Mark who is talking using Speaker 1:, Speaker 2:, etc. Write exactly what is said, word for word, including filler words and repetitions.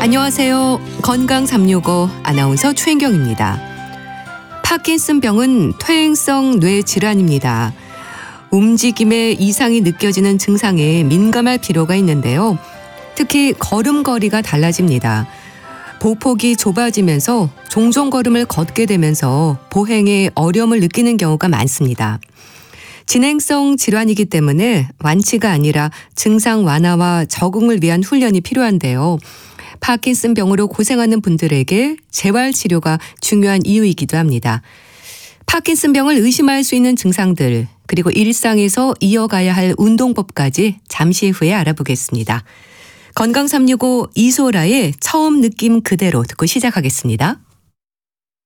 Speaker 1: 안녕하세요. 건강 삼육오 아나운서 최인경입니다. 파킨슨병은 퇴행성 뇌 질환입니다. 움직임에 이상이 느껴지는 증상에 민감할 필요가 있는데요. 특히 걸음걸이가 달라집니다. 보폭이 좁아지면서 종종 걸음을 걷게 되면서 보행에 어려움을 느끼는 경우가 많습니다. 진행성 질환이기 때문에 완치가 아니라 증상 완화와 적응을 위한 훈련이 필요한데요. 파킨슨병으로 고생하는 분들에게 재활 치료가 중요한 이유이기도 합니다. 파킨슨병을 의심할 수 있는 증상들, 그리고 일상에서 이어가야 할 운동법까지 잠시 후에 알아보겠습니다. 건강 삼육오 이소라의 처음 느낌 그대로 듣고 시작하겠습니다.